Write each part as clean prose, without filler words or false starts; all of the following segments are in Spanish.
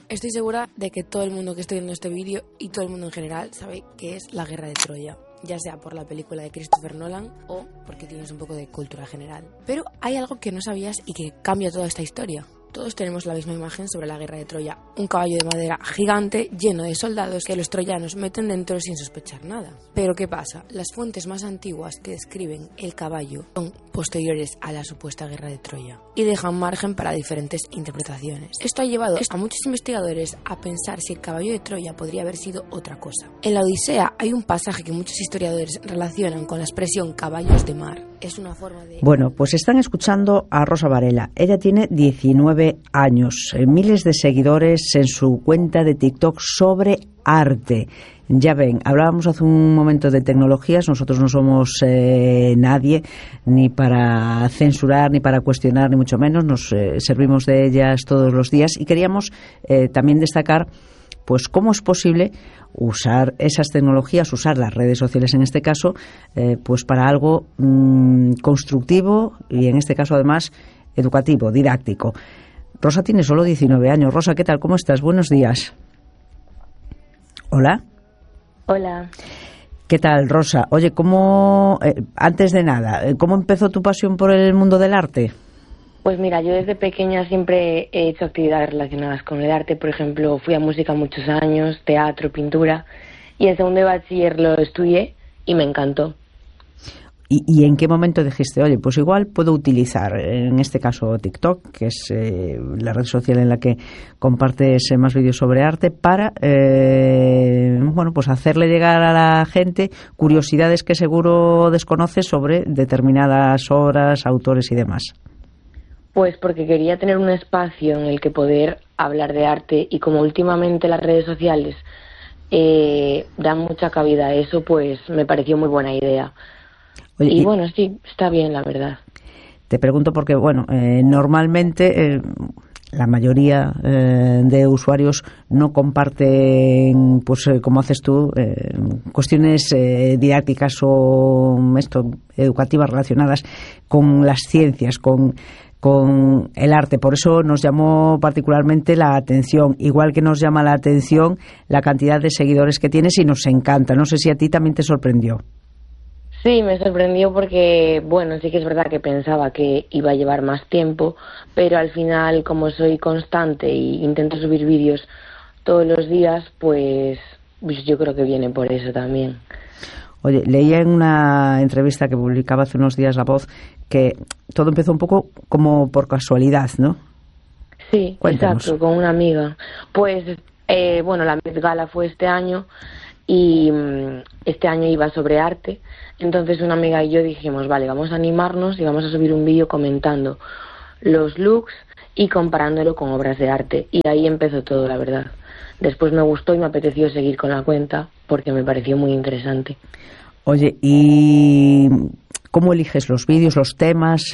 Estoy segura de que todo el mundo que esté viendo este vídeo y todo el mundo en general sabe qué es la Guerra de Troya, ya sea por la película de Christopher Nolan o porque tienes un poco de cultura general. Pero hay algo que no sabías y que cambia toda esta historia. Todos tenemos la misma imagen sobre la Guerra de Troya, un caballo de madera gigante lleno de soldados que los troyanos meten dentro sin sospechar nada. Pero ¿qué pasa? Las fuentes más antiguas que describen el caballo son posteriores a la supuesta Guerra de Troya y dejan margen para diferentes interpretaciones. Esto ha llevado a muchos investigadores a pensar si el caballo de Troya podría haber sido otra cosa. En la Odisea hay un pasaje que muchos historiadores relacionan con la expresión caballos de mar. Es una forma de... Bueno, pues están escuchando a Rosa Varela. Ella tiene 19 años, miles de seguidores en su cuenta de TikTok sobre arte. Ya ven, hablábamos hace un momento de tecnologías, nosotros no somos nadie ni para censurar, ni para cuestionar, ni mucho menos, nos servimos de ellas todos los días y queríamos también destacar pues cómo es posible usar esas tecnologías, usar las redes sociales en este caso, pues para algo constructivo y en este caso además educativo, didáctico. Rosa tiene solo 19 años. Rosa, ¿qué tal? ¿Cómo estás? Buenos días. Hola. Hola. ¿Qué tal, Rosa? Oye, ¿cómo, antes de nada, cómo empezó tu pasión por el mundo del arte? Pues mira, yo desde pequeña siempre he hecho actividades relacionadas con el arte. Por ejemplo, fui a música muchos años, teatro, pintura, y en segundo de bachiller lo estudié y me encantó. ¿Y en qué momento dijiste, oye, pues igual puedo utilizar, en este caso TikTok, que es la red social en la que compartes más vídeos sobre arte, para, bueno, pues hacerle llegar a la gente curiosidades que seguro desconoces sobre determinadas obras, autores y demás? Pues porque quería tener un espacio en el que poder hablar de arte y como últimamente las redes sociales dan mucha cabida a eso, pues me pareció muy buena idea. Oye, y bueno, sí, está bien, la verdad. Te pregunto porque, bueno, normalmente la mayoría de usuarios no comparten, pues como haces tú, cuestiones didácticas o educativas relacionadas con las ciencias, con el arte. Por eso nos llamó particularmente la atención, igual que nos llama la atención la cantidad de seguidores que tienes y nos encanta. No sé si a ti también te sorprendió. Sí, me sorprendió porque, bueno, sí que es verdad que pensaba que iba a llevar más tiempo, pero al final, como soy constante e intento subir vídeos todos los días, pues yo creo que viene por eso también. Oye, leía en una entrevista que publicaba hace unos días La Voz que todo empezó un poco como por casualidad, ¿no? Sí, Cuéntanos. Exacto, con una amiga. Pues, bueno, la Met Gala fue este año y este año iba sobre arte. Entonces una amiga y yo dijimos, vale, vamos a animarnos y vamos a subir un vídeo comentando los looks y comparándolo con obras de arte. Y ahí empezó todo, la verdad. Después me gustó y me apeteció seguir con la cuenta porque me pareció muy interesante. Oye, ¿y cómo eliges los vídeos, los temas?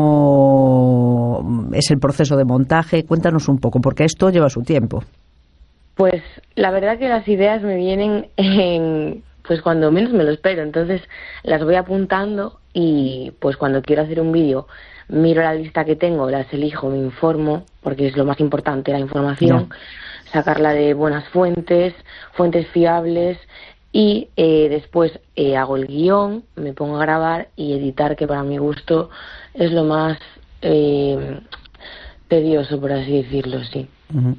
¿Cómo es el proceso de montaje? Cuéntanos un poco, porque esto lleva su tiempo. Pues la verdad que las ideas me vienen pues cuando menos me lo espero, entonces las voy apuntando y pues cuando quiero hacer un vídeo miro la lista que tengo, las elijo, me informo, porque es lo más importante, la información, sacarla de buenas fuentes fiables y después hago el guión, me pongo a grabar y editar, que para mi gusto es lo más tedioso, por así decirlo, sí. Uh-huh.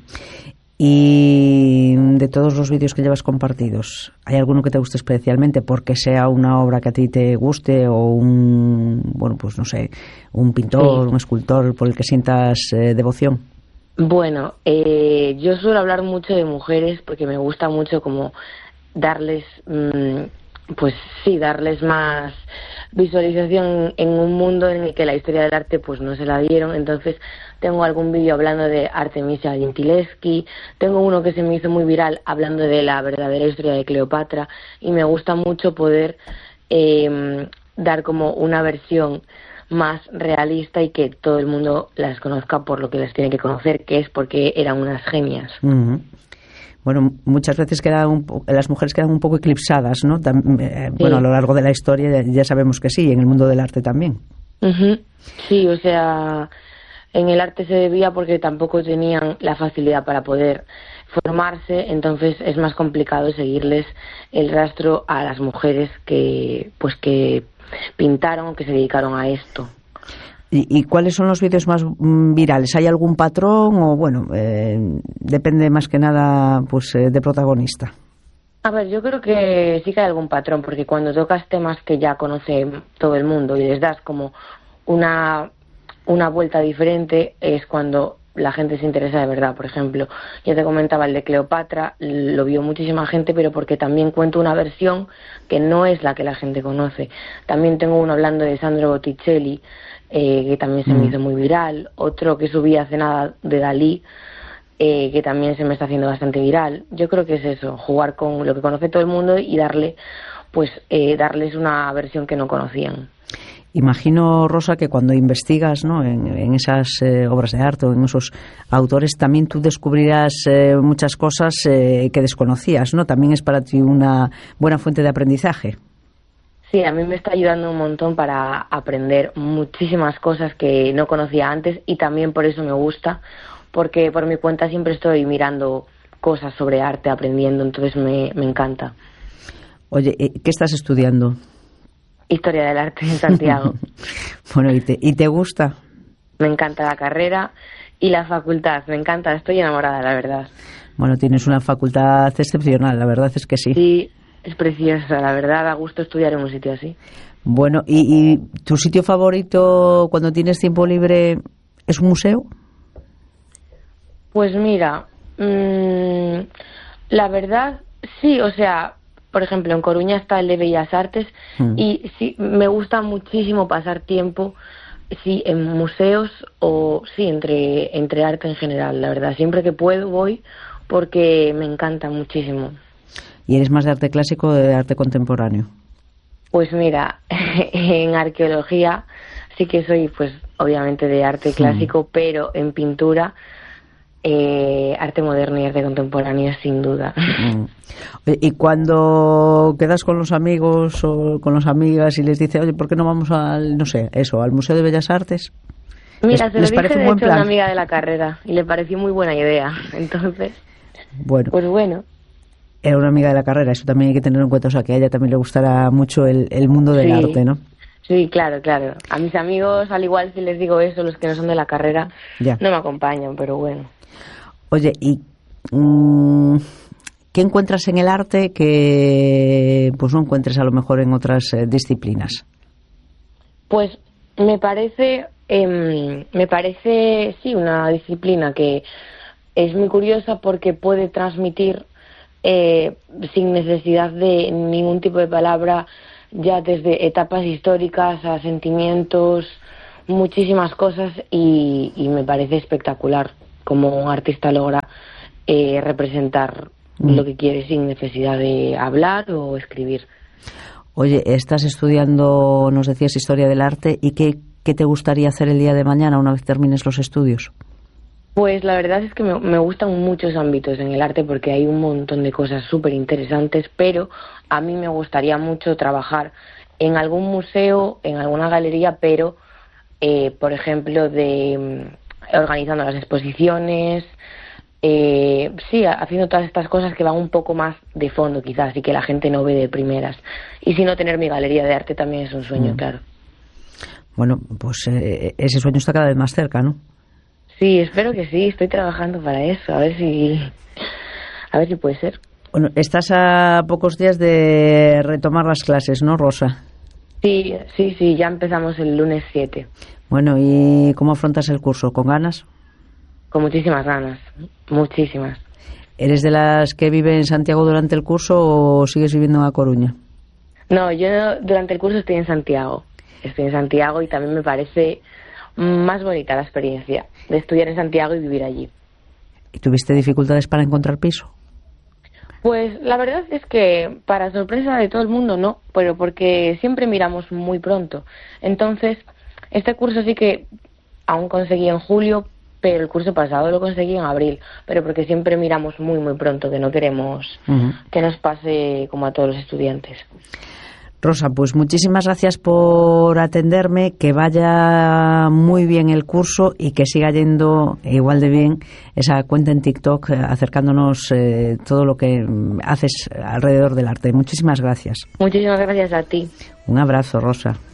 Y de todos los vídeos que llevas compartidos, ¿hay alguno que te guste especialmente porque sea una obra que a ti te guste o un, bueno, pues no sé, un pintor, sí, un escultor por el que sientas devoción? Bueno, yo suelo hablar mucho de mujeres porque me gusta mucho como darles, pues sí, darles más visualización en un mundo en el que la historia del arte pues no se la dieron. Entonces tengo algún vídeo hablando de Artemisia Gentileschi, tengo uno que se me hizo muy viral hablando de la verdadera historia de Cleopatra y me gusta mucho poder dar como una versión más realista y que todo el mundo las conozca por lo que las tiene que conocer, que es porque eran unas genias. Uh-huh. Bueno, muchas veces las mujeres quedan un poco eclipsadas, ¿no? Bueno, a lo largo de la historia ya sabemos que sí, en el mundo del arte también. Uh-huh. Sí, o sea, en el arte se debía porque tampoco tenían la facilidad para poder formarse, entonces es más complicado seguirles el rastro a las mujeres que pintaron o que se dedicaron a esto. ¿Y cuáles son los vídeos más virales? ¿Hay algún patrón o, bueno, depende más que nada pues de protagonista? A ver, yo creo que sí que hay algún patrón, porque cuando tocas temas que ya conoce todo el mundo y les das como una vuelta diferente, es cuando la gente se interesa de verdad. Por ejemplo, ya te comentaba el de Cleopatra, lo vio muchísima gente, pero porque también cuento una versión que no es la que la gente conoce. También tengo uno hablando de Sandro Botticelli, que también se me hizo muy viral. Otro que subí hace nada de Dalí, que también se me está haciendo bastante viral. Yo creo que es eso, jugar con lo que conoce todo el mundo y darles una versión que no conocían. Imagino, Rosa, que cuando investigas, ¿no?, en esas obras de arte o en esos autores, también tú descubrirás muchas cosas que desconocías, ¿no? También es para ti una buena fuente de aprendizaje. Sí, a mí me está ayudando un montón para aprender muchísimas cosas que no conocía antes, y también por eso me gusta, porque por mi cuenta siempre estoy mirando cosas sobre arte, aprendiendo, entonces me encanta. Oye, ¿qué estás estudiando? Historia del arte en Santiago. Bueno, ¿y te gusta? Me encanta la carrera y la facultad, me encanta, estoy enamorada, la verdad. Bueno, tienes una facultad excepcional, la verdad es que sí. Sí, es preciosa, la verdad, da gusto estudiar en un sitio así. Bueno, ¿y tu sitio favorito cuando tienes tiempo libre es un museo? Pues mira, la verdad, sí, o sea, por ejemplo, en Coruña está el de Bellas Artes y sí, me gusta muchísimo pasar tiempo, sí, en museos o sí, entre arte en general, la verdad. Siempre que puedo voy porque me encanta muchísimo. ¿Y eres más de arte clásico o de arte contemporáneo? Pues mira, en arqueología sí que soy, pues, obviamente de arte clásico, pero en pintura, arte moderno y arte contemporáneo sin duda. Y cuando quedas con los amigos o con las amigas y les dices, oye, ¿por qué no vamos al Museo de Bellas Artes? Mira, se lo dije de hecho a una amiga de la carrera carrera y le pareció muy buena idea. Entonces, bueno, pues bueno. Era una amiga de la carrera, eso también hay que tenerlo en cuenta, o sea, que a ella también le gustará mucho el mundo del arte, ¿no? Sí, claro. A mis amigos, al igual si les digo eso, los que no son de la carrera, no me acompañan, pero bueno. Oye, ¿y qué encuentras en el arte que pues no encuentres a lo mejor en otras disciplinas? Pues me parece sí una disciplina que es muy curiosa porque puede transmitir sin necesidad de ningún tipo de palabra, ya desde etapas históricas a sentimientos, muchísimas cosas, y me parece espectacular como un artista logra representar lo que quiere sin necesidad de hablar o escribir. Oye, estás estudiando, nos decías, historia del arte, ¿y qué te gustaría hacer el día de mañana una vez termines los estudios? Pues la verdad es que me gustan muchos ámbitos en el arte porque hay un montón de cosas súper interesantes, pero a mí me gustaría mucho trabajar en algún museo, en alguna galería, pero, por ejemplo, organizando las exposiciones, sí, haciendo todas estas cosas que van un poco más de fondo quizás y que la gente no ve de primeras. Y si no, tener mi galería de arte también es un sueño, claro. Bueno, pues ese sueño está cada vez más cerca, ¿no? Sí, espero que sí, estoy trabajando para eso, a ver si puede ser. Bueno, estás a pocos días de retomar las clases, ¿no, Rosa? Sí, ya empezamos el lunes 7. Bueno, ¿y cómo afrontas el curso? ¿Con ganas? Con muchísimas ganas, muchísimas. ¿Eres de las que vive en Santiago durante el curso o sigues viviendo en A Coruña? No, yo durante el curso estoy en Santiago y también me parece más bonita la experiencia de estudiar en Santiago y vivir allí. ¿Y tuviste dificultades para encontrar piso? Pues la verdad es que para sorpresa de todo el mundo no, pero porque siempre miramos muy pronto. Entonces, este curso sí que aún conseguí en julio, pero el curso pasado lo conseguí en abril, pero porque siempre miramos muy muy pronto, que no queremos que nos pase como a todos los estudiantes. Rosa, pues muchísimas gracias por atenderme, que vaya muy bien el curso y que siga yendo igual de bien esa cuenta en TikTok, acercándonos todo lo que haces alrededor del arte. Muchísimas gracias. Muchísimas gracias a ti. Un abrazo, Rosa.